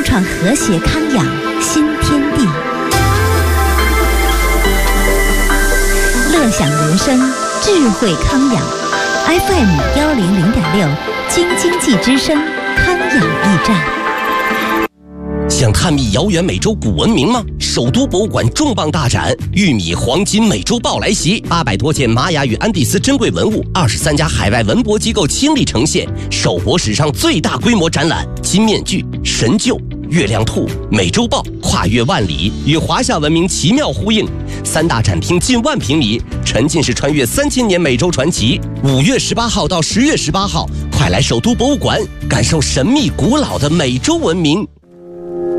创和谐康养新天地。乐享人生，智慧康养。FM100.6，京津冀之声康养驿站。 想探秘遥远美洲古文明吗？首都博物馆重磅大展《玉米黄金美洲豹来袭》，800多件玛雅与安第斯珍贵文物，23家海外文博机构倾力呈现，首博史上最大规模展览。金面具、神鹫、月亮兔、美洲豹跨越万里，与华夏文明奇妙呼应。3大展厅近1万平米，沉浸式穿越3000年美洲传奇。5月18号到10月18号，快来首都博物馆感受神秘古老的美洲文明。